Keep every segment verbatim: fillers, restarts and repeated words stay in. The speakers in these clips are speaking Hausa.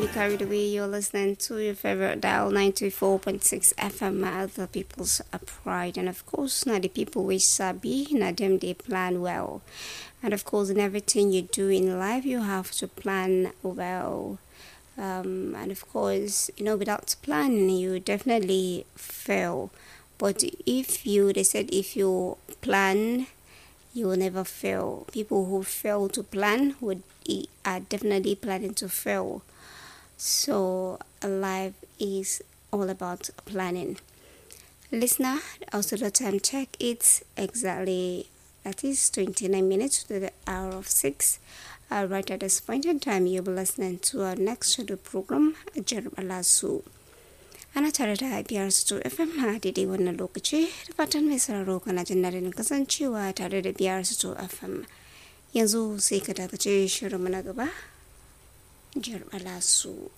carried away. You're listening to your favorite dial ninety-four point six F M, other people's pride. And of course, now the people we sabi, now them they plan well. And of course, in everything you do in life, you have to plan well. Um, and of course, you know, without planning, you definitely fail. But if you, they said, if you plan, you will never fail. People who fail to plan would are definitely planning to fail. So life is all about planning. Listener, also the time check, it's exactly, that is twenty-nine minutes to the hour of six. Uh, right at this point in time, you'll be listening to our next scheduled program, Jarab Alasu. Ana tare da biyar su F M a daidai wannan lokaci, da fatan mai sauraro kana jin daɗin kasancewa tare da biyar su F M. Yanzu sai ka dakace shirin na gaba, Jarab Alasu.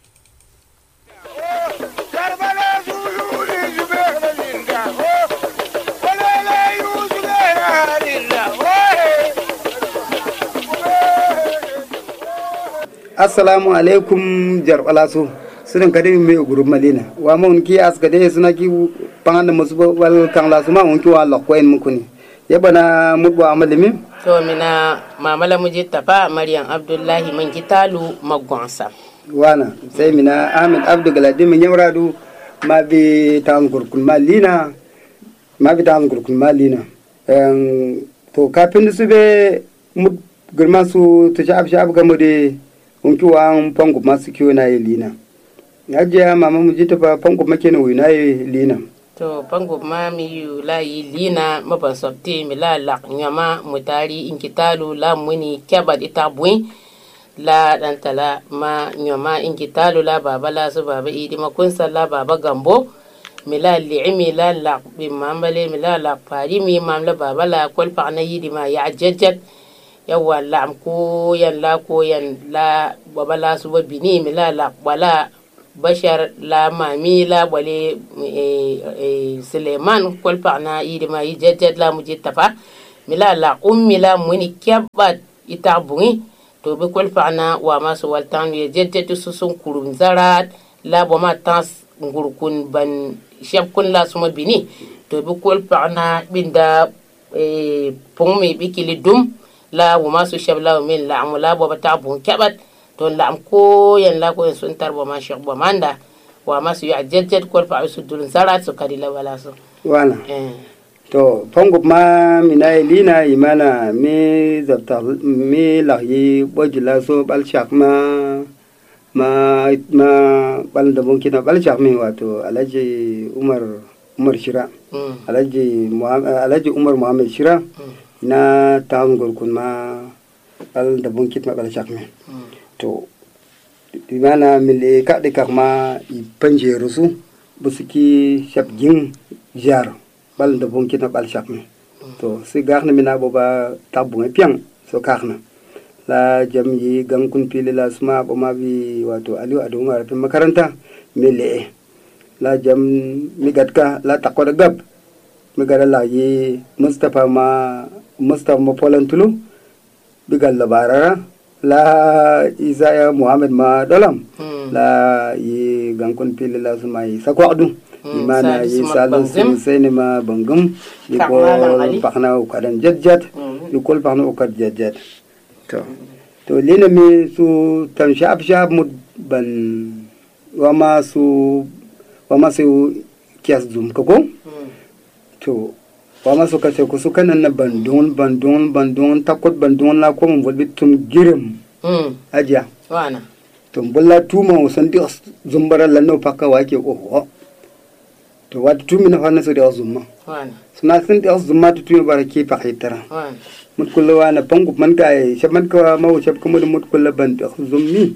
Assalamu alaikum Jarab Alasu. Sunan kadin mai gurub malina wa mun ki aska de suna ki panganda musu wal kan la suma mun ki wa lokko en mun kuni yabana mudbo amalimi to mina mamala muji tafa maryam abdullahi man kitalu magwansa wana sai mina ahmed abdu galadi min yamradu ma bi tan gurkun malina ma bi tan gurkun malina to kafin su be mud girma su ta shab shab gamode mun ki wa pangu masu kiyo na yelina Ajiya mama mu jita ba pango make na wina yi lina. To pango ma mi yu la yi lina maban sabti mi la lak nyama mutari inkitalu la muni kyabad itabwin la dantala ma nyama inkitalu la baba la su baba idi makunsa la baba gambo mi la li'imi la lak bi mamale mi la lak pari mi mamla baba la kwal pa na yidi ma ya jajjat yawa la am ko yan la ko yan la baba la su bini mi la lak wala bashar la mami la wale Suleiman kwalpa na idi ma yi jajjad la mu jittafa mila la ummi la muni kyabat ita bungi to be kwalpa na wa masu waltan ye jajjad su sun kurun zarat la bo ma tas ngurkun ban shab kun la suma bini to be kwalpa na binda pungmi bikili dum la wa masu shab la min la amula bo ta bun kyabat don la am ko yan la ko sun tarbo ma shek bo manda wa masu ya jejjet ko fa su dulun sarat su kadila wala so wana eh to pongo ma mina lina imana me zabta me la yi bojula so bal shak ma ma ma bal da bonki na bal shak me wato alaji umar umar shira alaji alaji umar muhammad shira na taun gurkun ma bal da bonki ma bal shak me to dimana mile ka de kakma i panjeru su busuki shabgin jar bal da bonki na bal shakme to si garna mina boba tabu piang so karna la jamyi gankun pili la suma bo ma bi wato aliu adu ngara pe makaranta mile la jam migatka la takoda gab migara la yi mustafa ma mustafa ma polantulu bigal la barara la Isaiah Muhammad ma dolam hmm. la yi gankon pili la suma yi sakwadu hmm. imana yi salu sene ma bangum di ko pakna ukadan jajjat di kol pakna ukad jajjat to to lena mi su tam shab shab mud ban wama su wama su kias zum ko hmm. to wama su kace ku su kanan na bandun bandun bandun takot bandun la ko mun volbit tum girim mm aja wana tum bulla tuma usan di zumbara lanno pakka wake oho to wat tumi na fanna so di zumma wana suna sun di zumma to tumi barake pakitara wana mut kullu wana pangu man kai shaban ka mawu shab kuma mut kullu band zummi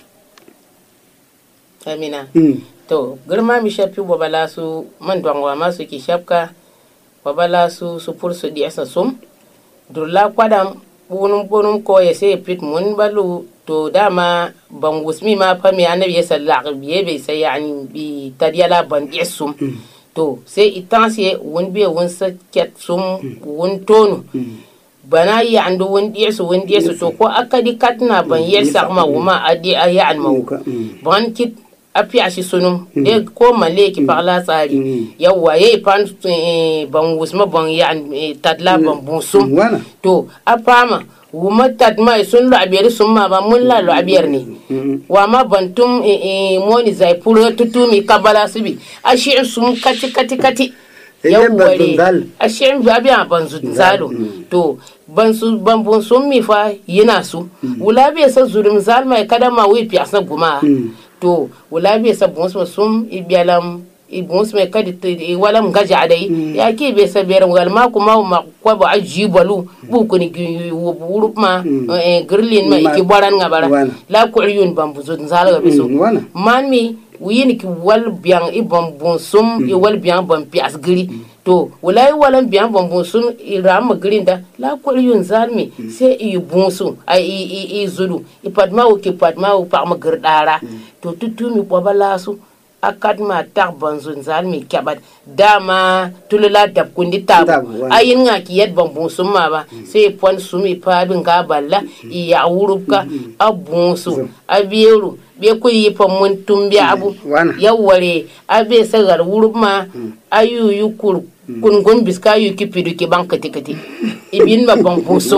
amina mm to girma mi shafi bobala su man dwangwa masu ki shapka babala su su pour su di asa sum durla kwadam bunum bunum ko yese pit mun balu to dama ban gusmi ma fa mi annabi sallallahu alaihi be sai yani bi tadiyala ban di sum to sai itanse won be won sa ket sum won tonu bana ya andu wandi su wandi su to ko akadi katna ban yel sakma wuma adi ya an mau ban kit api ashi sunum de ko male ki parla tsari yawa yayi pan ban wusma ban ya tadla ban busum to apama wuma tadma sun lo abiyar summa ba mun la lo abiyar ne wa ma bantum moni zai puro tutumi kabala subi ashi sum kati kati kati yawware ashi abiya banzu zalo to bansu bambun sun mi fa yana su wula bai sa zurum zalma kada ma wi piasa guma to wula bai sa bons sum ibialam ibons me kadi walam gaja dai ya ke bai sa beran wal ma kuma ma ko ba ajibalu bu ko ni wurup ma girlin ma iki baran ngabara la ko yun bambu zun zalga biso man mi wiyin ki wal biang ibon bonsum i wal biang bon pias giri to walai walan biang bon bonsum i ram girinda la ko yun zalmi se i bonsu ai i i zulu i padma o ki padma o pa ma girdara to tutumi bobalasu akad ma tak bonzun zalmi kabat dama tulula dab kundi tabu ayin nga ki yet bon bonsum ma ba se pon sumi pa bin ga balla i ya wurupka abonsu abiyeru be ko yi fa mun tumbi abu yawware abe sagar wurma ayu yukur kun gon biska yu ki pidu ki banka tikati ibin ma ban buso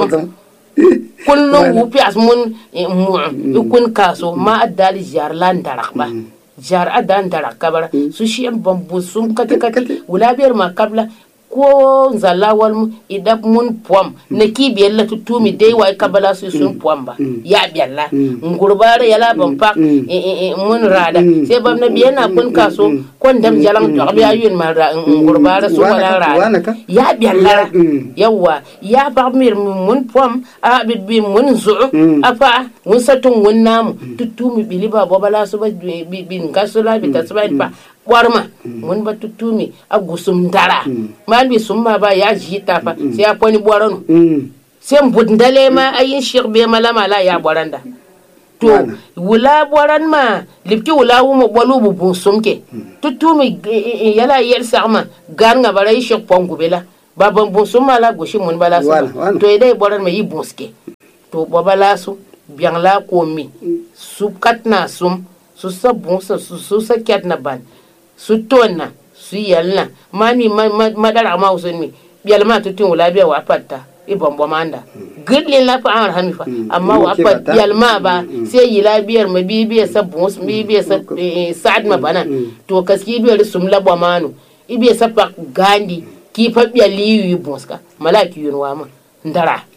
kullu wupi asmun mu kun kaso ma adali jar lan darakba jar adan darakaba su shi ban busum kati kati wala ber ma kabla ko nzala walmu idab mun pom ne ki biyalla tutumi dai wa kabala su sun pom ba ya biyalla ngurbare yala ban pak mun rada sai bam na biyana kun kaso kon dam jalan to biya yun ma ngurbare su wala rada ya biyalla yawa ya ba mir mun pom a bi mun zu afa mun satun mun namu tutumi biliba babala su ba bi ngasula bi tasba ba warma mun ba tutumi a gusum dara man bi summa ba ya jita fa sai ya poni borano sai mbundale ma ayin shirbe mala mala ya boranda to wula boran ma lipki wula mu bolu bu sumke tutumi yala yel sama garnga bara yi shok pongu bela baban bu summa la goshi mun bala su to idai boran ma yi bonske to babala su biang la komi su katna sum su sabun su su sakyat na ban su tonna su yalna mami madara ma usunmi biyalma tutun wala biya wa patta ibon bomanda gidlin la fa an hamifa amma wa pat biyalma ba sai yila biyar ma bibiya sabun bibiya sa'ad ma bana to kaski biyar sumla bomanu ibiya sapa gandi ki fa biyali yu bonska malaki yunwa ma ndara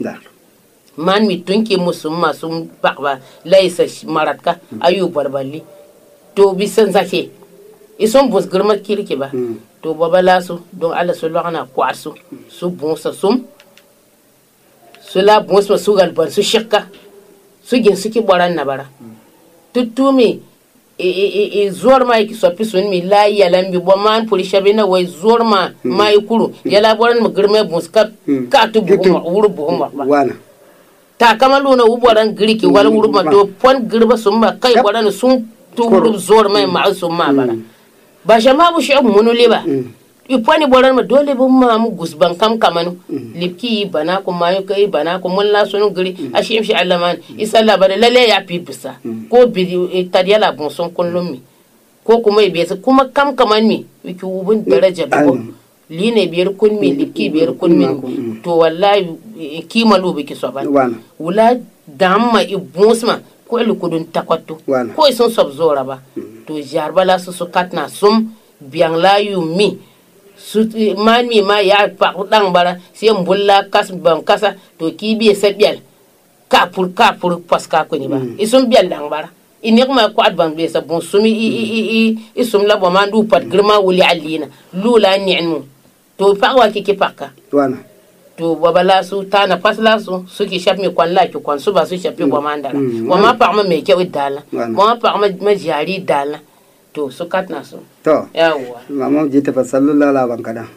man mi tunki musumma sum bakba laysa maratka ayu barballi to bisan zake ison bus girma kirki ba to babala su don Allah su lana kwasu su bonsa sum su la bonsa su galban su shakka su gin suki boran na bara tutumi e e e zuwar ma ki sopi sun mi la yalan bi bo man puli shabe na wai zuwar ma mai kuru yala boran mu girma bus ka ka tu bu ma wuru bu ma wana ta kamalu na uboran girki wal wuru ma to pon girba sum ma kai boran sun tu wuru zuwar mai ma sum ma bara ba shama bu shi munu liba ipani boran ma dole bu ma mu gusban kam kamanu lipki bana ko mayo kai bana ko mun la sunu giri ashim shi allaman isalla bare lale ya pipisa ko bi tadiyala bon son kullumi ko kuma ibe kuma kam kaman mi wiki ubun daraja ko line biyar kun mi lipki biyar kun mi to wallahi kimalu biki soban wula damma ibusma ko elukudun takotto ko ison sobzora ba to jarbala su su katna sum biang la yu mi su man mi ma ya pa dang bara sai mbulla kas ban kasa to ki bi sa bial ka pur ka pur paska ko ni ba isum bial dang bara inik ma ko adban be sa bon sumi i i i isum la bo mandu pat grima wuli alina lula ni'mu to pa wa ki ki pakka wana to babala su tana pasla su su ki shap mi kwan la ki kwan su ba su shapi bo mandala wa ma pa ma me ke widala ma pa ma ma jari dala to su katna su to yawa mama jita fa sallallahu alaihi wa kada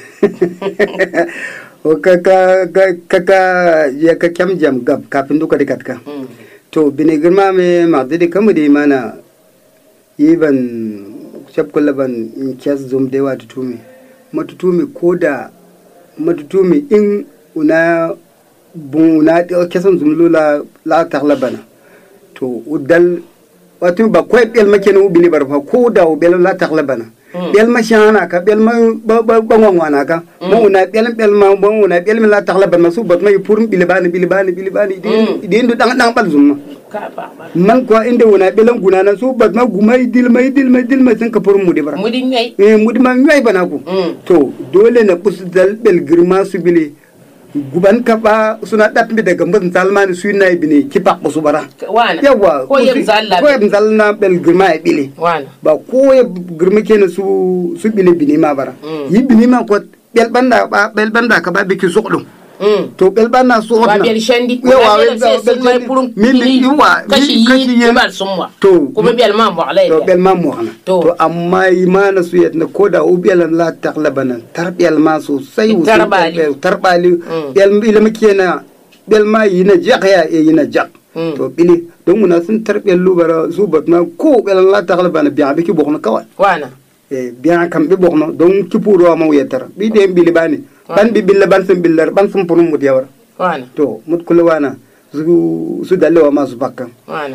o kaka kaka ya ka kyam jam gab kafin duka da katka to bine girma me ma dide kamu de mana yiban shap kullaban in kyas zum de wa tutumi matutumi koda matutumi in una buna kesan zumlu la la taglabana to udal wato ba ko bel make no bili bar fa ko da bel la taglabana bel ma shana ka bel ma ba ba ngwana ka mo na bel bel ma mo na bel la taglabana su bat may purum bili bani bili bani bili bani di ndu dang dang bal zumma man ko inde wona belan gunana su bat ma gumay dil may dil may dil may san ka purum mudi bara mudi ngay eh mudi ma ngay bana ko to dole na pusdal bel girma su bili guban ka ba suna dat mi daga mbon salman su nay bini ki pak su bara wana yawa ko yem zalla ko yem zalla bel girma e bili wana ba ko ye girma kene su su bili bini ma bara yi bini ma ko bel banda ba bel banda ka ba biki sokdum to bel banda so wa bel shandi yawa bel shandi purum min yawa kashi yi mal sumwa to kuma bel ma mo alay to bel ma mo xana to amma imana su yetna koda u bel la taqlabana tarbiyal ma so sai u tarbali tarbali bel ilma kena bel ma yina jaqya e yina jaq to bili don muna sun tarbiyal lu bara su bat ma ko bel la taqlabana biya biki bokna kawai wana e biya kam be bokna don kipuro ma yetar bi de bili bani ban bi billa ban sun billar ban sun punum mut yawar wana to mut kula wana su su dalle wa masu bakkan wana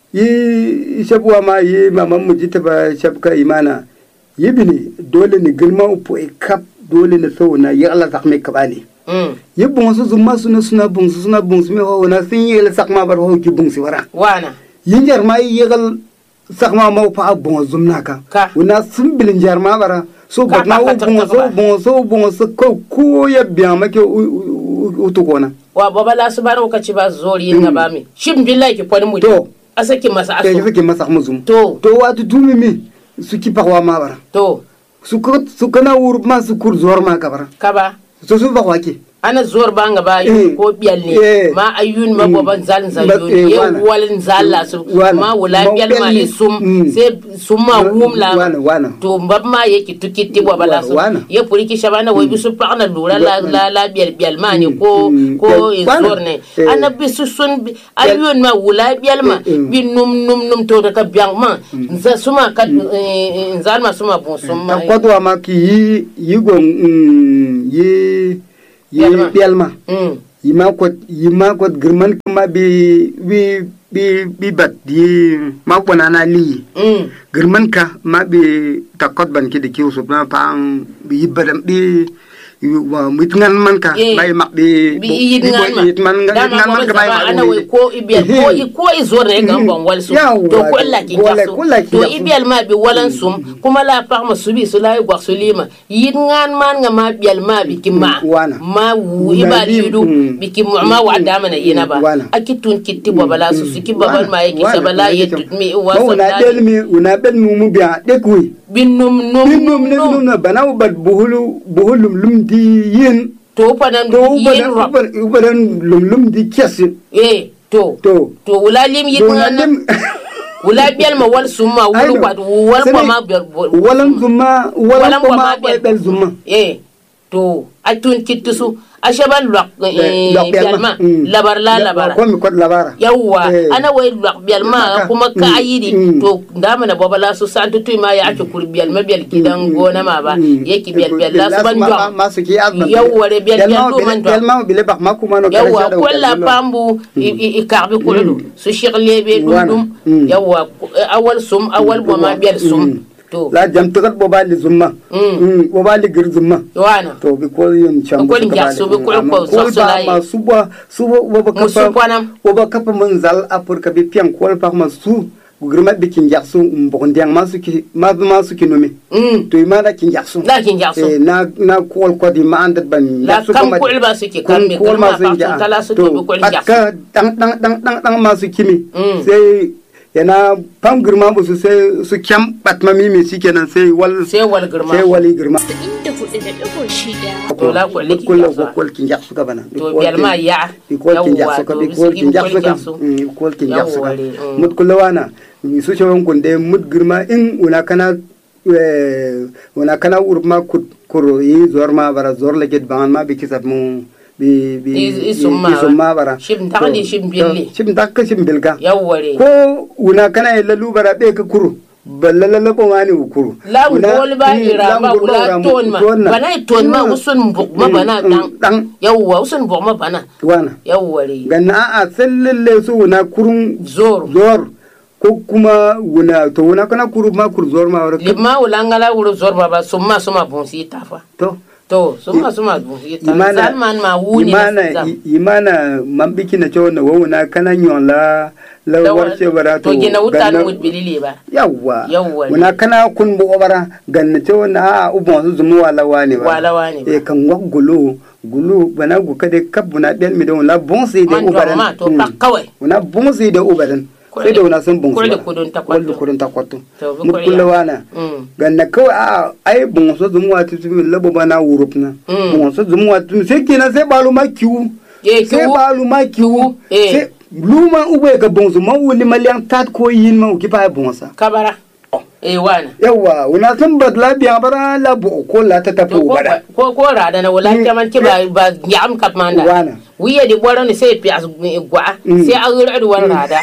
yi shabuwa ma yi maman mu jita ba shabka imana yi bini dole ni girma upo e kap dole na sau na yi Allah sak me kabali yi bunsu zuma suna suna bunsu suna bunsu me ho na sun yi sak ma bar ho ki bunsu wara wana yi jar ma yi gal sak ma ma fa bunsu zumna ka wana sun bilin jar ma bara so ba na bunsu bunsu bunsu ko ko ya biya make utu kona wa baba la subhanahu ka ci ba zori nga ba mi shim billahi ki poni mu to asaki masa aso ke ke masa muzum to to watu tumi mi su ki pakwa ma bara to su ko su kana wur ma su kur zor ma ka bara ka ba so su pakwa ki ana zor banga ba yi ko biyal ne ma ayun ma boban zalin zayun ye walin zalla su ma wala biyal ma isum se summa wum la to mbab ma yake tukiti bobala su ye puri ki shabana way bisu parna lura la la la biyal biyal ma ne ko ko zor ne ana bisu sun ayun ma wala biyal ma bi num num num to ka biyang ma za suma ka zalma suma bon summa ko to ma ki yi go yi yi bielma yima ko yima ko girman kuma bi bi bi bi bat yi ma ko na na li girman ka ma bi takot ban ki de ki usub na pa bi badam bi wa mitngan man ka bay mak bi bi yitman man man ka bay ana way ko ibel ko ko izor ne ga bon wal su to ko la ki jasu to ibel ma bi walan sum kuma la par ma subi su lay gwax su lima yitngan man nga ma biel ma bi ki ma ma wu ibali du bi ki ma wa da mana yina ba akitun kitti bobala su su ki babal ma yake sabala yetut mi wa so na del mi una ben mu mu biya de kuy binum num num num na banaw bad buhulu buhulum lum di yin to panan yin rob to panan lum lum di kess eh to to to wala lim yin nan wala biel ma wal summa wulu kwat wal ko ma walan summa walan ko ma bel summa eh to atun kittusu ashaban lok bialma labar la labara ko mi ko labara yawa ana way lok bialma kuma ka ayidi to ndama na bobala su santu tu ma ya ci kur bialma bial kidan gona ma ba yeki bial bial la su ban jom ma su ki azma yawa re bial bial do man bialma bile bax ma kuma no yawa ko la pambu i karbi ko lu su cheikh lebe dum yawa awal sum awal bo ma bial sum la jam tagat boba li zumma mm boba li gir zumma wana to bi ko yin cham ko li jaso bi ko ko so so lay ma suba suba boba kapa boba kapa manzal apur ka bi pian ko pa ma su gurmat bi kin jaso mbon diang ma su ki ma ma su ki nomi mm to ma da kin jaso la kin jaso eh na na ko ko di ma andat ban la kam ko ba su ki kam mi gurma pa kala su to bi ko li jaso dang dang dang dang ma su kimi sai yana pam girma bu su sai su kyam batma mimi shikenan sai wal sai wal girma sai wali girma inda hudu da dugo shida to la ko liki kullu ko kin jak su gabana to belma ya ko kin jak su ka bi ko kin jak su ka ko kin jak su mut kullu wana su ce kun de mut girma in una kana una kana urma kur yi zorma bara zor la get ban ma bi kisab mu bi bi isumma bara shim takali shim billi shim takka shim bilga yawware ko una kana illa lu bara be ka kuru balala ko mani ukuru la ngol ba ira ba ula ton ma bana ton ma usun buk ma bana dan yawwa usun buk ma bana wana yawwa ri ganna a sallalle su na kurun zor zor ko kuma wuna to wuna kana kuru ma kur zor ma wara limma wala ngala wuro zor ba ba summa summa bonsi tafa to to summa summa bonsi tafa salman ma wuni imana imana mambiki na cewa na wuna kana nyola la warce bara to gina wuta no bilili ba yawa yawa wana kana kun bo bara ganna cewa na ubon su zumu wala wani ba wala wani e kan gulu gulu bana gu kade kabuna ben mi don la bon sai da ubaran ma to pak kawai wana bon sai da ubaran sai da wana sun bon ko da kudun takwato ko kudun takwato mukullu wana ganna kawai a ai bon so zumu wata tumi labo bana wurup na bon so zumu wata sai kina sai balu ma kiwu sai balu ma kiwu sai luma ube ga bonzo ma wuli malian tat ko yin ma ki pa bonsa kabara eh wana yawa wana san badla biya bara la bo ko la ta tafi bara ko ko rada na wala kaman ki ba ba yam kap manda wana wiye di bora ni sai pias gwa sai a gura da wan rada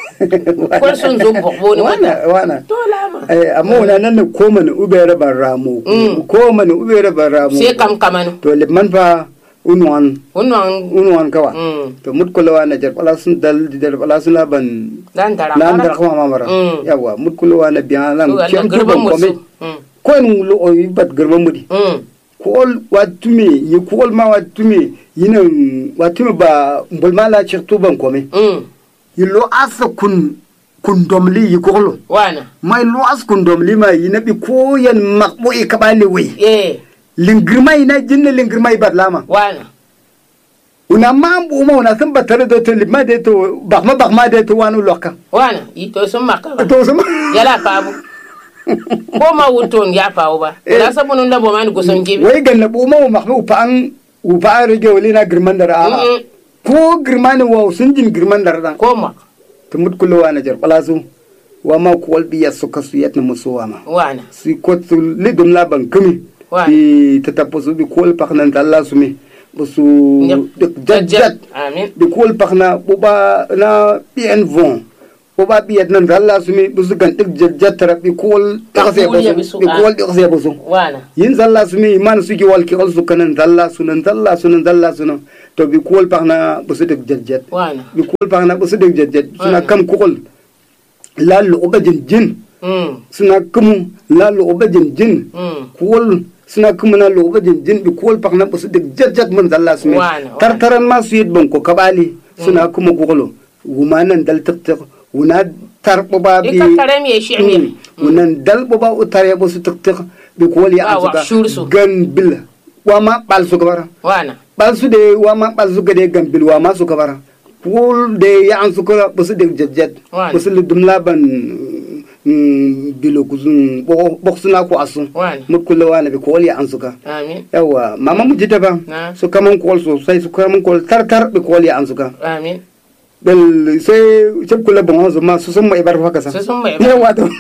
ko sun zo bo ni wana wana to lama eh amma wana nan ko man ube rabar ramu ko man ube rabar ramu sai kam kamanu to liman fa unwan unwan unwan kawa to mutkulawa na jar pala sun dal jar pala sun laban dan dara nan dara kuma mamara yawa mutkulawa na biya lan kem turban kome ko en lo o bat garba mudi ko watumi yi ko ma watumi yina watumi ba mbulma la ci tuban kome yi lo asa kun kun domli yi ko lo wana mai lo as kun domli ma yina bi ko yan makbo e kabali we eh lingirmai na jinna lingirmai badlama wana una mambu uma una san batare do to limma de to bakma bakma de to wanu lokka wana ito sun maka to sama yala pabu ko ma wuton ya pawo ba la sabunun da bo man go son gibi wai ganna bu ma makma upa an upa rege wali na girman dara ko girman wa sun jin girman dara dan ko ma to mut kullu wana jar palasu wa ma ko walbi ya suka su yatna musuwama wana si ko lidum la ban kami bi tataposu bi kol pakna dalla sumi busu jajjat amin bi kol pakna buba na bien von buba biet nan dalla sumi busu gan dik jajjat tara bi kol taxse busu bi kol taxse busu wana yin dalla sumi man suki wal ki ol sukanan dalla sunan dalla sunan dalla sunan to bi kol pakna busu dik jajjat wana bi kol pakna busu dik jajjat suna kam kol la lu obajin jin suna kum la lu obajin jin kol suna kuma na loba jinjin bi kol pakna busu de jajjat man dalla sumi tartaran ma su yid banko kabali suna kuma gogolo wumanan dal tiktik wuna tarbo ba bi karam ye shi'mi wunan dal bo ba utare busu tiktik bi kol ya azuka gan bil wa ma bal su kabara wana bal su de wa ma bal su gade gan bil wa ma su kabara kol de ya an su kala busu de jajjat busu dumla ban bilo kuzun boksuna ko asun mutkulla wana bi kol ya ansuka amin yawa mama mu jita ba so kaman kol so sai so kaman kol tar tar bi kol ya ansuka amin bel sai chep kula bon so ma so sun mai bar haka sa so sun mai yawa to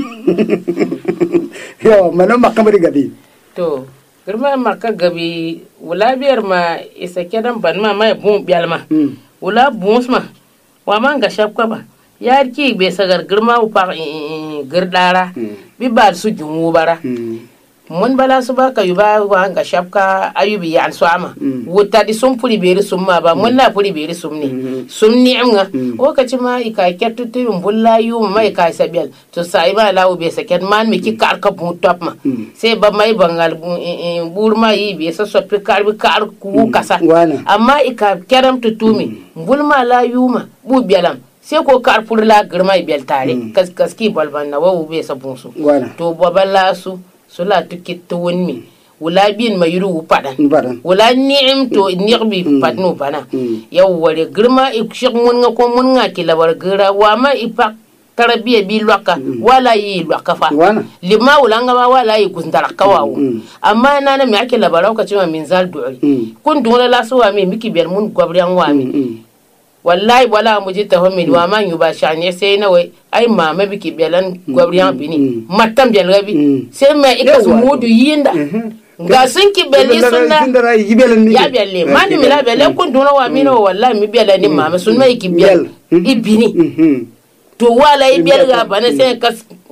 yawa mana makka bari gabi to girma makka gabi wala biyar ma isa kedan ban ma mai bun biyalma wala bun ma wa man ga shafka ba yar ki be sagar girma u pa girdara bi ba su jumu bara mun bala su ba ka yuba wa ga shafka ayubi ya ansama wuta di sun furi beri summa ba mun na furi beri sumni sumni amga o ka ci ma ika kettu tu bulla yu mai ka sabel to sai ba lawo be saket man mi ki kar ka bu top ma sai ba mai bangal burma yi be sa so kar bi kar ku kasa amma ika keram tutumi bulma la yuma bu belam sai ko kar furla girma bel tare kas kaski balban na wawu be sabun su to baballa su sula tukit to wonni wala bin mayru padan wala ni'im to ni'bi padno bana yaw wale girma ikshik mun nga ko mun nga kilabar gira wa ma ipak tarabiya bi lwaka wala yi lwaka fa lima wala nga wala yi gundara kawawo amma nana mi ake labaraw ka cewa min zal du'i kun dole la so wa mi miki bel mun gobriyan wa mi wallahi wala mu ji taho mi wa man yuba shanye sai na wai ai mama biki belan gobriyan bini matam bel gabi sai mai ika mudu yinda ga sun ki beli sunna ya belle mani mi la belle kun dona wa mi no wallahi mi bela ni mama sun mai ki bel ibini to wala i bel ga bana sai kas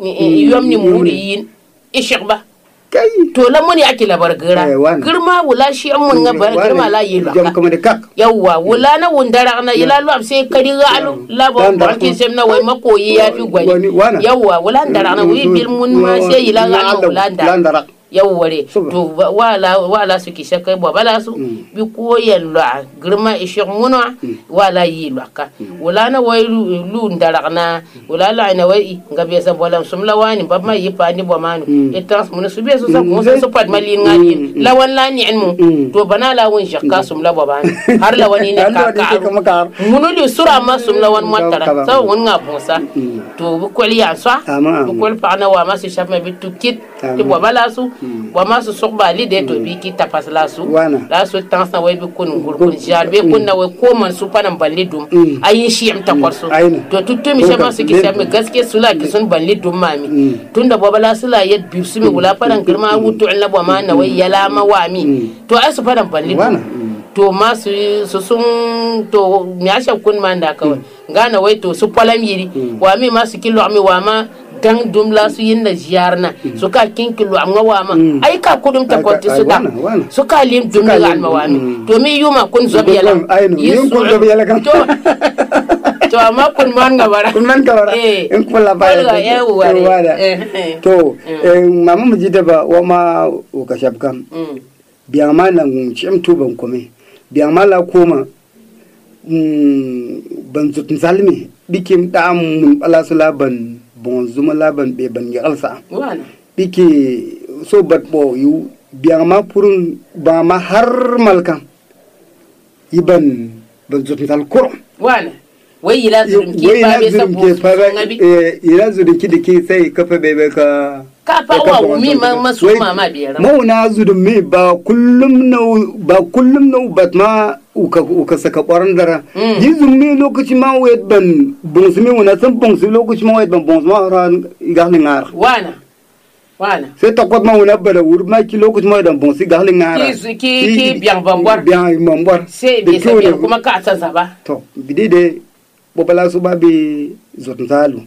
yom ni muri yin ishik ba kai to la mun yake labar gira girma wula shi an mun ga bar girma la yi la jam kuma da kak yawa wula na wundara na ila lo sai kari ga alu la ba ba ki sem na wai makoyi ya fi gwani yawa wula ndara na wi bil mun ma sai ila ga wula ndara yawware to wala wala su ki shakai ba bala su bi koyen la girma ishik munwa wala yi laka wala na wai lu ndaragna wala la ina wai ngabe sa bolam sum lawani ba ma yi pani bo manu etas mun su be su sa mun su pat mali ngani lawan la ni ilmu to bana la won shakka sum la bo ban har la wani ne ka ka munu li sura ma sum lawan matara sa won nga bonsa to bu ko liya sa bu ko pa na wa ma su shaf ma bi tukit ti bo bala su wa ma su sokba li de to bi ki tapas la su la su tansa wai bi kun gurkun jar be kun na wai ko man su panan balli dum ayin shi am takwarsu to tuttu mi shama su ki shama gaske su la ki sun balli dum mami tunda baba la su la yad bi su mi wula panan girma wutu in labo ma na wai yala ma wa mi to ai su panan balli dum to ma su su sun to mi asha kun man da kawai gana wai to su palam yiri wa mi ma su kilo mi wa ma dan dum la su yin da ziyarna su ka kinkilo amma wa ma ai ka kudum ta kwanti su da su ka lim dum da alma wa mi to mi yuma kun zobi yala yin kun zobi yala kan to to amma kun man ga bara kun man ga bara in kun la ba ya to mama mu ji da ba wa ma o ka shabkam biya ma nan cim tu ban kome biya ma la koma ban zutun zalmi bikim da mun bala su laban bon zuma laban be ban ya alsa wana biki so bat bo yu biya ma purun ba ma har malkan iban ban zutun zal kur wana wai ila zurum ki ba be sabo ngabi eh ila zurum ki dike sai kafa be be ka ka fa wa mi ma masu mama biyar mauna zurum mi ba kullum na ba kullum na bat ma uka uka saka kwaran dara yi zummi lokaci ma wayet ban bonsu mi wana san bonsu lokaci ma wayet ban bonsu ma ran igahli ngar wana wana sai ta kwat ma wana bada wur ma ki lokaci ma dan bonsu igahli ngar ki ki ki biang bangwar biang bangwar sai be sai kuma ka san zaba to bidide bobala su ba be zotun zalu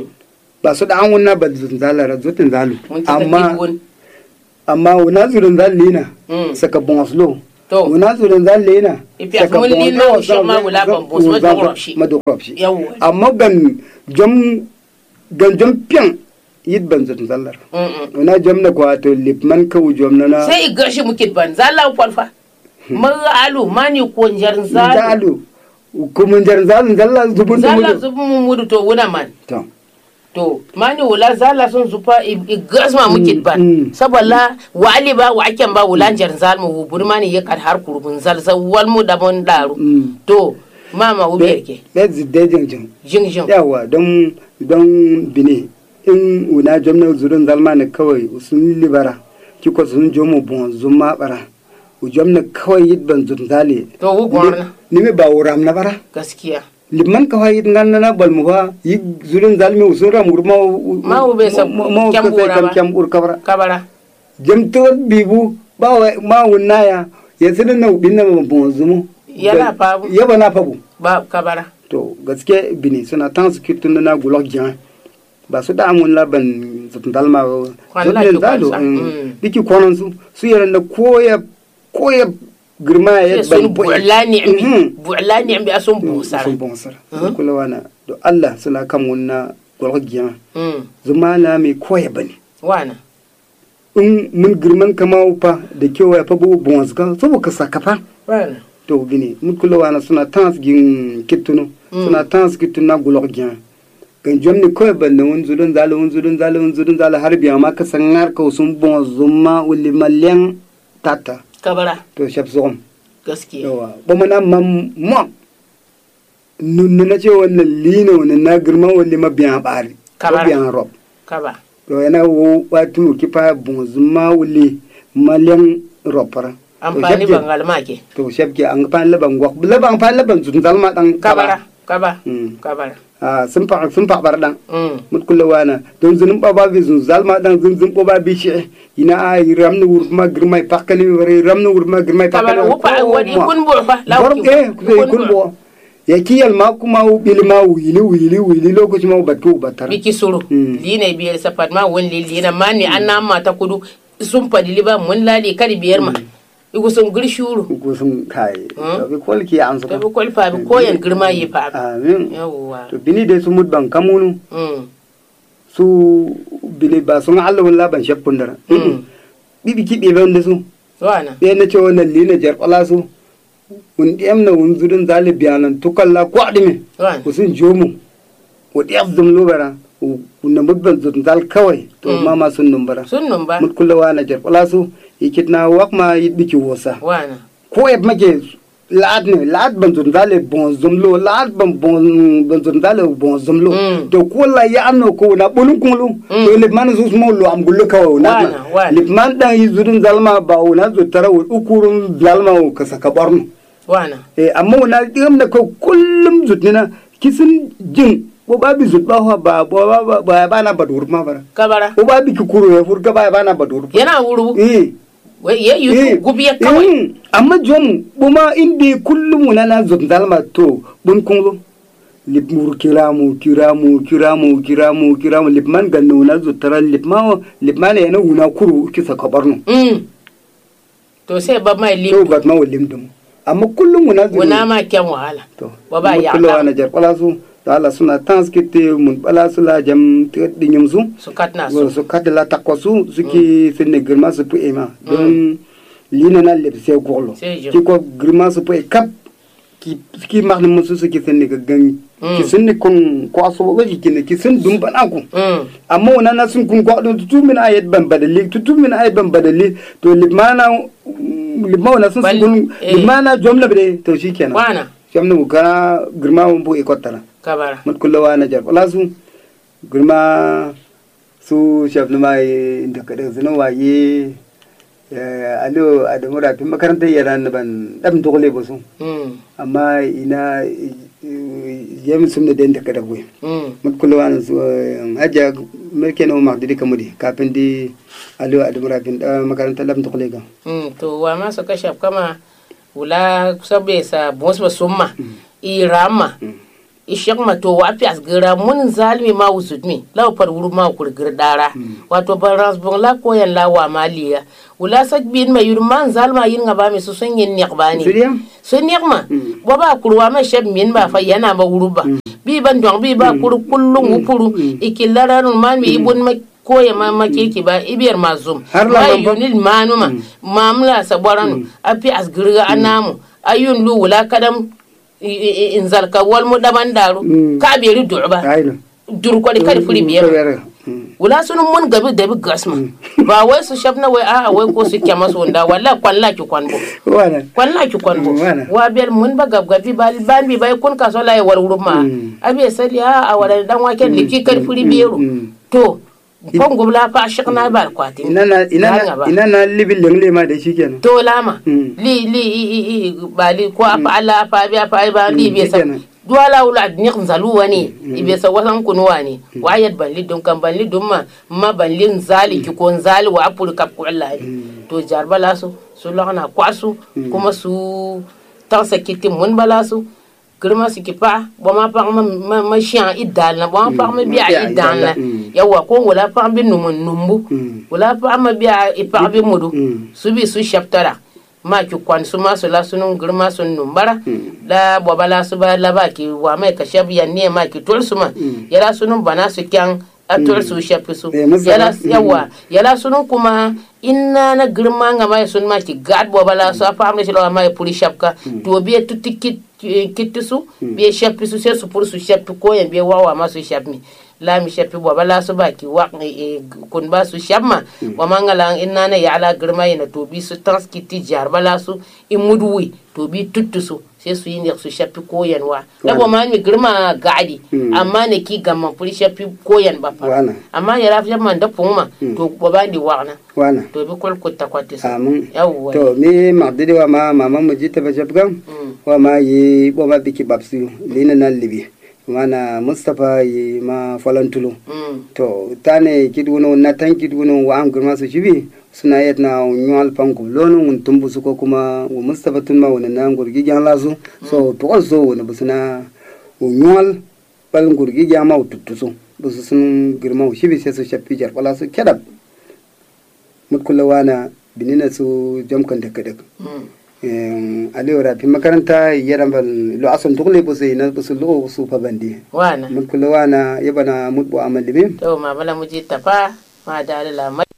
ba su da an wunna ba zotun zalara zotun zalu amma amma wana zotun zalina saka bonsu to wana zurin zalle yana saka mun ni na shi ma wala ban bo so da ropshi madoropshi amma gan jom gan jom pian yid ban zutun zallar wana jom na ko to lipman ka jom na sai gashi muke ban zalla kwalfa mun alu mani ko njarin zalu ko mun njarin zalu zalla zubun zalla zubun mudu to wuna man to to mani wala zala sun zufa igasma muke ban saboda wali ba wa aken ba wulan jar zalmu hubur mani ya kad har kurbun zalza wal mu da mun daru to mama ube yake let's de jingjin jingjin yawa don don bine in una jomna zurun zalma ne kawai sun libara kiko sun jomo bon zuma bara u jomna kawai yid ban zun zale to wu gorna ni me ba wuram na bara gaskiya liman ka hayit nganna na bal mu ba yi zulun zalmi usura murma ma ube sa kam kam ur kabara kabara jam to bibu ba ma wunaya ya sinin na ubin na bon zumu yana fa ya bana fa bu ba kabara to gaske bini suna tan su kitun na gulok jan ba su da amun laban zutun dalma zutun zalo biki konon su su yaran da koya koya girma ya ban bu'la ni'mi bu'la ni'mi asun busara asun busara kula wana do Allah suna kan wannan gurgiya zuma na mai koya bane wana in mun girman kama ufa da kewa ya fa bu bonska so ka sakafa wana to bini mun kula wana suna tans gin kitunu suna tans kituna gurgiya kan jomni koya bane won zudun zalo won zudun zalo won zudun zalo har biya ma ka sangar ka sun bon zuma uli mallen tata kabara to shaf zom gaskiya yawa ba mana mam mo nun na ce wannan lino wannan na girma wani mabiyan bari mabiyan rob kaba to yana wo watu kifa bunzuma wuli malyan ropara amfani bangal make to shafke an fa laban gwak laban fa laban zun zalma dan kabara kaba kabara ah sun fa sun fa bar dan mut kullu wana don zunun baba bi zun zalma dan zun zun baba bi shi ina ay ramna wur ma girmay pakali wari ramna wur ma girmay pakali kabara wo pa wadi kun bo fa law kun bo ya kiyal ma kuma bil ma wili wili wili lokaci ma batku batar biki suru lina biyar safat ma wani lina ma ne an nama ta kudu sun fadi liba mun lali kari biyar ma igu sun girshuru igu sun kai to bi kolki an su to bi kolfa bi koyan girma yi fa amin yawa to bini dai su mud ban kamunu su bini ba sun Allah wallahi ban shakkun dara bibi ki be ban da su wana be na ce wannan lina jar kwala su un diyam na un zudun zali biyanan tukalla ko adime ku sun jomu ko diyam zum lubara kunna mudban zudun zal kawai to mama sun numbara sun numba mud kullawa na jar kwala su yikitna wakma yidbiki wosa wana ko eb make laad ne laad ban zudun zali bon zumlo laad ban bon ban zudun zali bon zumlo to ko la ya anno ko na bulun kulu to le man su mo lo am gullu kawai na le man dan yizudun zalma ba na zutara ukurun zalma ka saka barnu wana eh amma wana digam na ko kullum zutnina kisin jin ko babi zutba ba ba ba ba na badur ma bara kabara ko babi ki kuro ya furga ba ba na badur yana wuru eh wai ya yi gubiya kawai amma jom buma indi kullum wana na zut dalma to bun kunlo lip mur kiramu kiramu kiramu kiramu kiramu lip man ganno na zutara lip ma lip man yana wuna kuro kisa kabarno mm to sai ba mai lim to ba ma lim dum amma kullum wana zut wana ma kyan wahala to wa ba ya Allah wana jar palasu Allah suna tanskite mun palasu la jam tedi nyumsu su katna su su katla takosu suki sene girma su pu ema don lina na lep se gorlo ki ko girma su pu kap ki ki marne musu suki sene ga gan ki sene kon ko aso ba ki ne ki sen dum banako amma wana na sun kun ko don tutu min ayat ban badali tutu min ayat ban badali to limana limana sun sun limana jomla bade to shikenan wana jamna mu kana girma mun bu ikotara kabara mut kullawa na jar wala su girma su shafna mai da kada zuna waye alo adamu rafin makarantar yaran ban dan dole ba su amma ina yam sun da da kada boye mut kullawa na su haja mulke na ma didi kamudi kafin di alo adamu rafin makarantar dan dole ga to wa ma su kashaf kama wula sabe sa bosba summa irama ishak mato wa fi asgira mun zalimi ma wusutmi law par wuru ma kurgir dara wato barans bon la ko yan la wa maliya wula sak bin ma yur man zalma yin ngaba mi su sun yin niqbani sun niqma bo ba kurwa ma shab min ba fa yana ba wuru ba bi ban don bi ba kur kullun wupuru ikillaran man mi ibun ma koya ma makeki ba ibiyar mazum ma yunil manuma mamla sabaranu afi asgira anamu ayun lu wula kadam in zalka wal mu daban daru ka beri durba dur ko de kar furi biyar wala sunun mun gabi da bi gasma ba wai su shafna wai a wai ko su kyama su wanda wallahi kwalla ki kwanbo kwalla ki kwanbo wa biyar mun ba gabgabi ba ban bi bai kun kaso lai war wurma abi sali a a wala dan wake liki kar furi biyaru to pon gubla fa shakna bar kwati ina na ina ina na libi lengle ma da shikenan to lama li li bali ko apa ala fa bi fa ba li bi sa duwala wala adniq zalu wani ibe sa wasan kunu wani wayat ban li dun kan ban li dum ma ma ban li zali ki ko zali wa apur kap ko Allah to jarbala su su lana kwasu kuma su tansa kiti mun balasu girma su kifa ba ma fa ma ma shian idal na ba ma fa ma biya idal na yawa ko wala fa bi numun numbu wala fa ma biya ipa bi mudu su bi su shaftara ma ki kwan su ma su la sunun girma sun numbara da bobala su ba la ba ki wa mai ka shabiya ne ma ki tul su ma yala sunun bana su kyan atul su shafi su yala yawa yala sunun kuma inna na girma nga mai sun ma ki gad bobala su fa ma shi la mai puri shapka to biya tutikit kittisu be shapi su sai su fur su shapi ko yan be wawa ma su shapi la mi shapi bo bala su baki wa kun ba su shamma wa mangala inna na ya ala girma yana to bi su transkiti jar bala su imudwi to bi tuttusu sai su yi ne su shapi ko yan wa da bo ma mi girma gadi amma ne ki gamma fur shapi ko yan ba fa amma ya rafi man da fuma to bo ba ndi wana wana to bi kol kutta kwatti sa yawa to mi magdidi wa ma mama mu jita ba shapgam wa ma yi bo ma biki babsu lina na libi mana Mustapha yi ma falantulo mm to tane kidwono na tan kidwono wa am gurma su shibi suna yadna nyol panku lono un tumbu su ko kuma wa Mustapha tun ma wona na ngurgi jan lasu so to also wona busuna nyol bal ngurgi jama uttusu busu sun girma shibi sai su shafi jar wala su kedab mutkula wana binina su jamkan da kadak mm aliyo rafi makaranta yaran bal lo asan tukle busu na busu lo su fa bandi wana mutkula wana yabana mutbu amalibin to ma bala muji tafa ma da la